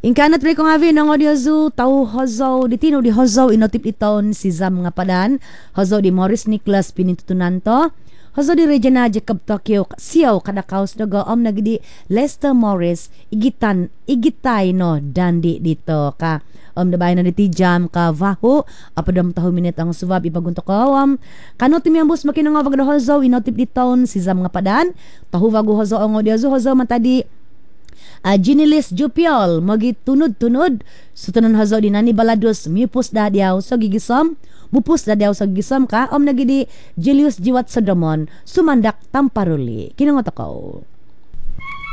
Inkanat pre ko nga vi ng audio zoo tau hozo di tino di hozo inotip iton si Zam nga padan hozo di Morris Nicholas pinintutunanto hozo di Regina Jacob Tokyo siyaw kada kaos daga nagdi Lester Morris igitay no dandi dito ka nabay na diti jam ka vaho apadam tahu minit ang subab ipagunto ko kanot timiambos makinangawag da hozo inotip iton si Zam nga padan tahu wago hozo ang audio zoo hozo man tadi Ginilis Jupiol magitunod-tunod sutunon hazo di nani balados mipus dadiaw sa gigisam mupus dadiaw sa gigisam ka nagidi Julius Jiwat Sodomon sumandak tamparuli kinangot ako